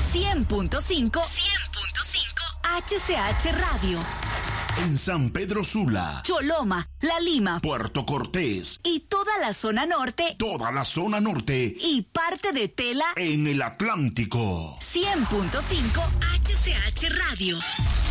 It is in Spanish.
100.5 HCH Radio. En San Pedro Sula, Choloma, La Lima, Puerto Cortés y toda la zona norte. Toda la zona norte Y parte de Tela en el Atlántico. 100.5 HCH Radio.